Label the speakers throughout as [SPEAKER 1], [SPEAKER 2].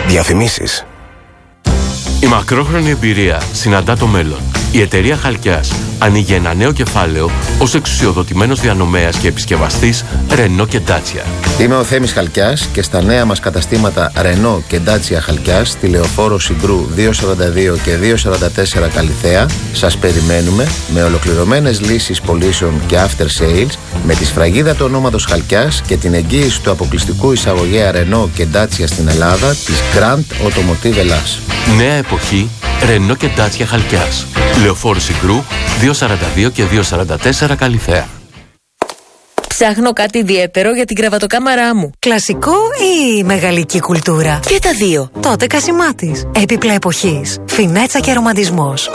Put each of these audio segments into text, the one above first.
[SPEAKER 1] Διαφημίσεις.
[SPEAKER 2] Η μακρόχρονη εμπειρία συναντά το μέλλον. Η εταιρεία Χαλκιάς ανοίγει ένα νέο κεφάλαιο ως εξουσιοδοτημένος διανομέας και επισκευαστής Renault και Dacia.
[SPEAKER 3] Είμαι ο Θέμης Χαλκιάς και στα νέα μας καταστήματα Renault και Dacia Χαλκιάς στη Λεωφόρο Συγκρού 242 και 244 Καλιθέα σας περιμένουμε με ολοκληρωμένες λύσεις πωλήσεων και after sales, με τη σφραγίδα του ονόματος Χαλκιάς και την εγγύηση του αποκλειστικού εισαγωγέα Renault και Dacia στην Ελλάδα της Grand Automotive Ελλάς.
[SPEAKER 2] Νέα εποχή Renault και Dacia Χαλκιάς. Λεωφόρο Συγκρού 242 και 244 Καλιθέα.
[SPEAKER 4] Ψάχνω κάτι ιδιαίτερο για την κρεβατοκάμαρά μου.
[SPEAKER 5] Κλασικό ή μεγαλική κουλτούρα?
[SPEAKER 4] Και τα δύο.
[SPEAKER 5] Τότε Κασιμάτης. Έπιπλα εποχής. Φινέτσα και ρομαντισμός.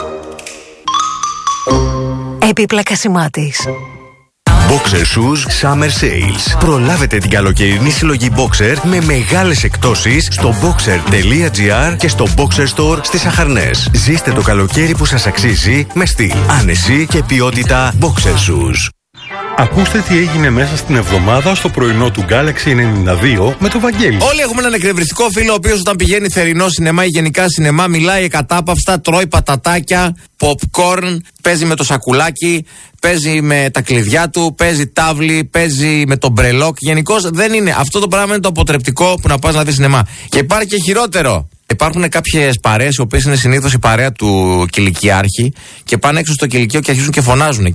[SPEAKER 5] Έπιπλα Κασιμάτης.
[SPEAKER 1] Boxer Shoes Summer Sales. Προλάβετε την καλοκαιρινή συλλογή Boxer με μεγάλες εκπτώσεις στο boxer.gr και στο Boxer Store στις Σαχαρνές. Ζήστε το καλοκαίρι που σας αξίζει με στυλ, άνεση και ποιότητα Boxer Shoes.
[SPEAKER 6] Ακούστε τι έγινε μέσα στην εβδομάδα στο πρωινό του Galaxy 92 με το Βαγγέλη.
[SPEAKER 7] Όλοι έχουμε έναν εκνευριστικό φίλο ο οποίος όταν πηγαίνει θερινό σινεμά ή γενικά σινεμά μιλάει εκατάπαυστα, τρώει πατατάκια, popcorn, παίζει με το σακουλάκι, παίζει με τα κλειδιά του, παίζει τάβλη, παίζει με το μπρελόκ. Γενικώς δεν είναι. Αυτό το πράγμα είναι το αποτρεπτικό που να πας να δεις σινεμά. Και υπάρχει και χειρότερο. Υπάρχουν κάποιες παρέες, οι οποίες είναι συνήθως η παρέα του κηλικιάρχη και πάνε έξω στο κηλικείο και αρχίζουν και φωνάζουν.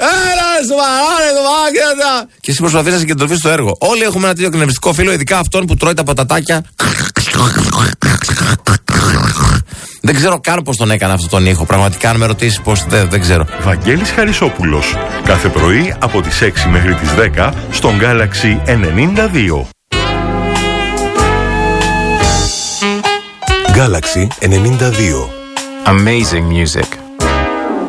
[SPEAKER 7] Και εσύ προσπαθείς να συγκεντρωθείς στο έργο. Όλοι έχουμε ένα τέτοιο εκνευριστικό φίλο, ειδικά αυτόν που τρώει τα πατατάκια. Δεν ξέρω καν πώς τον έκανε αυτόν τον ήχο. Πραγματικά, αν με ρωτήσεις πώς, δεν ξέρω.
[SPEAKER 6] Βαγγέλης Χαρισόπουλος. Κάθε πρωί από τις 6 μέχρι τις 10 στον Galaxy 92.
[SPEAKER 1] Galaxy 92.
[SPEAKER 8] Amazing music.